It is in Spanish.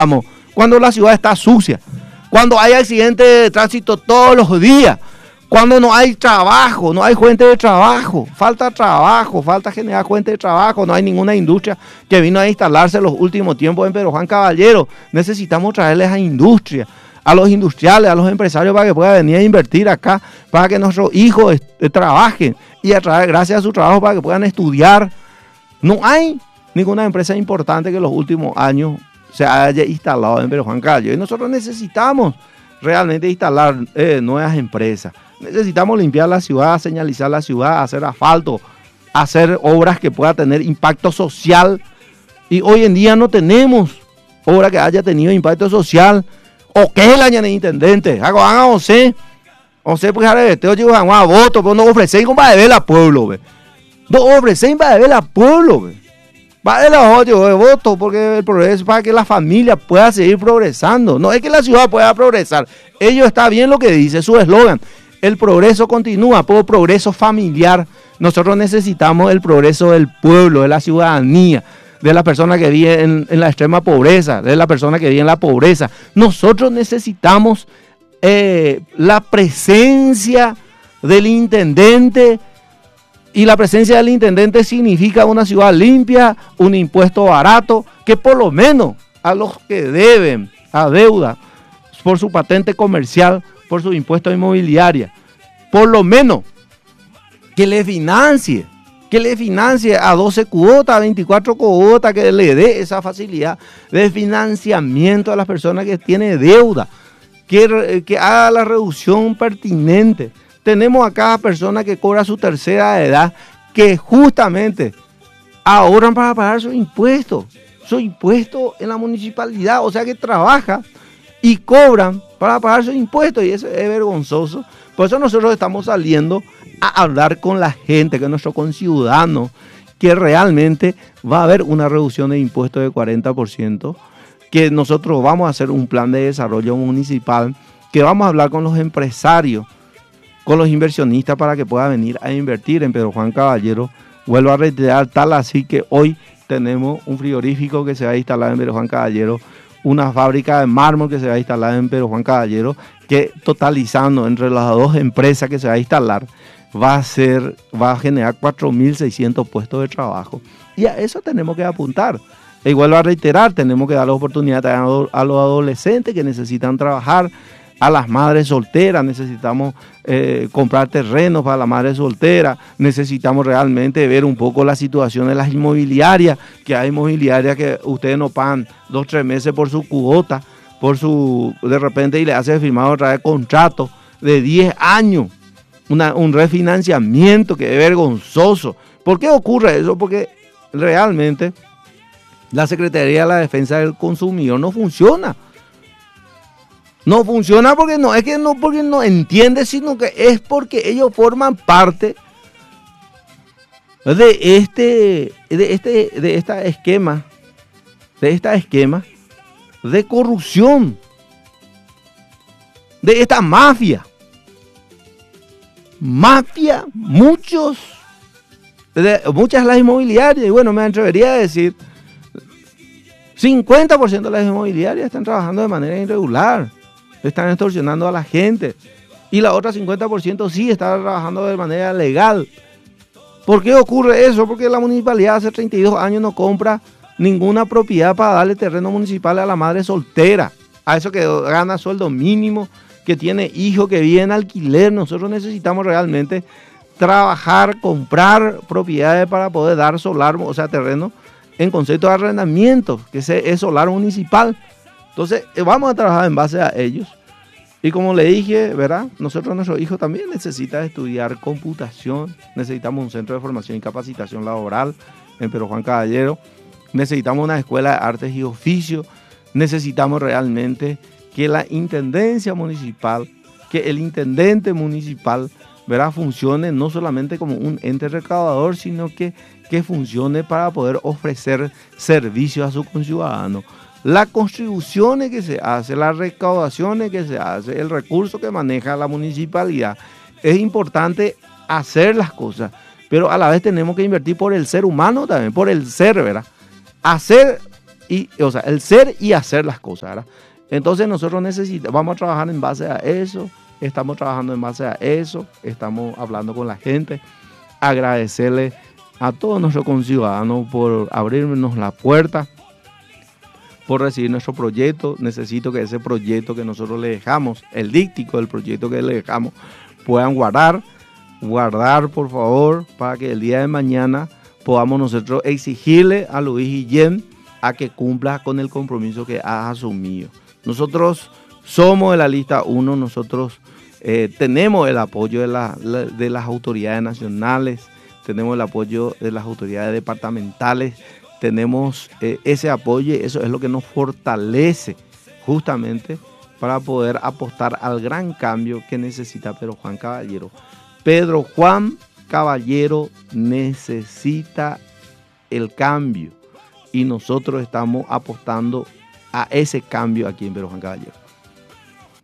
cuando la ciudad está sucia, cuando hay accidentes de tránsito todos los días, cuando no hay trabajo, no hay fuente de trabajo, falta generar fuente de trabajo, no hay ninguna industria que vino a instalarse en los últimos tiempos en Pedro Juan Caballero. Necesitamos traerles a industria, a los industriales, a los empresarios para que puedan venir a invertir acá, para que nuestros hijos trabajen y gracias a su trabajo para que puedan estudiar. No hay ninguna empresa importante que en los últimos años se haya instalado en Pedro Juan Caballero. Y nosotros necesitamos realmente instalar nuevas empresas. Necesitamos limpiar la ciudad, señalizar la ciudad, hacer asfalto, hacer obras que puedan tener impacto social. Y hoy en día no tenemos obra que haya tenido impacto social. ¿O qué es el año de intendente? Hagan José, pues ahora te oye a voto, pero no ofrecen para ver al pueblo, ve. No ofrecen para ver al pueblo, ve. Para el voto, porque el progreso, para que la familia pueda seguir progresando. No es que la ciudad pueda progresar. Ello está bien lo que dice su eslogan. El progreso continúa, por progreso familiar. Nosotros necesitamos el progreso del pueblo, de la ciudadanía, de las personas que viven en la extrema pobreza, de las personas que viven en la pobreza. Nosotros necesitamos la presencia del intendente. Y la presencia del intendente significa una ciudad limpia, un impuesto barato, que por lo menos a los que deben a deuda por su patente comercial, por su impuesto inmobiliaria, por lo menos que le financie a 12 cuotas, a 24 cuotas, que le dé esa facilidad de financiamiento a las personas que tienen deuda, que haga la reducción pertinente. Tenemos acá personas que cobran su tercera edad, que justamente ahorran para pagar su impuesto en la municipalidad, o sea que trabajan y cobran para pagar sus impuestos, y eso es vergonzoso. Por eso nosotros estamos saliendo a hablar con la gente, con nuestros conciudadanos, que realmente va a haber una reducción de impuestos de 40%, que nosotros vamos a hacer un plan de desarrollo municipal, que vamos a hablar con los empresarios, con los inversionistas para que puedan venir a invertir en Pedro Juan Caballero. Vuelvo a reiterar, tal así que hoy tenemos un frigorífico que se va a instalar en Pedro Juan Caballero, una fábrica de mármol que se va a instalar en Pedro Juan Caballero, que totalizando entre las dos empresas que se va a instalar, va a generar 4.600 puestos de trabajo. Y a eso tenemos que apuntar. Y vuelvo a reiterar, tenemos que dar la oportunidad a los adolescentes que necesitan trabajar, a las madres solteras, necesitamos comprar terrenos para la madre soltera, necesitamos realmente ver un poco la situación de las inmobiliarias, que hay inmobiliarias que ustedes no pagan 2 o 3 meses por su cuota, de repente y le hace firmar otra vez contrato de 10 años, un refinanciamiento que es vergonzoso. ¿Por qué ocurre eso? Porque realmente la Secretaría de la Defensa del Consumidor no funciona. No funciona porque no entiende, sino que es porque ellos forman parte de esta esquema de corrupción, de esta mafia, muchas de las inmobiliarias, y bueno, me atrevería a decir 50% de las inmobiliarias están trabajando de manera irregular. Están extorsionando a la gente. Y la otra 50% sí está trabajando de manera legal. ¿Por qué ocurre eso? Porque la municipalidad hace 32 años no compra ninguna propiedad para darle terreno municipal a la madre soltera. A eso que gana sueldo mínimo, que tiene hijos, que vive en alquiler. Nosotros necesitamos realmente trabajar, comprar propiedades para poder dar solar, o sea, terreno en concepto de arrendamiento, que es solar municipal. Entonces, vamos a trabajar en base a ellos. Y como le dije, ¿verdad? Nuestro hijo también necesita estudiar computación. Necesitamos un centro de formación y capacitación laboral en Pedro Juan Caballero. Necesitamos una escuela de artes y oficios. Necesitamos realmente que la intendencia municipal, que el intendente municipal, ¿verdad?, funcione no solamente como un ente recaudador, sino que funcione para poder ofrecer servicios a sus conciudadanos. Las contribuciones que se hacen, las recaudaciones que se hacen, el recurso que maneja la municipalidad, es importante hacer las cosas, pero a la vez tenemos que invertir por el ser humano también, por el ser, ¿verdad? Hacer o sea, el ser y hacer las cosas, ¿verdad? Entonces nosotros vamos a trabajar en base a eso, estamos trabajando en base a eso, estamos hablando con la gente, agradecerle a todos nuestros conciudadanos por abrirnos la puerta, por recibir nuestro proyecto. Necesito que ese proyecto que nosotros le dejamos, el díptico del proyecto que le dejamos, puedan guardar por favor, para que el día de mañana podamos nosotros exigirle a Luis Guillén a que cumpla con el compromiso que ha asumido. Nosotros somos de la lista 1, nosotros tenemos el apoyo de las autoridades nacionales, tenemos el apoyo de las autoridades departamentales, tenemos ese apoyo, y eso es lo que nos fortalece justamente para poder apostar al gran cambio que necesita Pedro Juan Caballero. Pedro Juan Caballero necesita el cambio y nosotros estamos apostando a ese cambio aquí en Pedro Juan Caballero.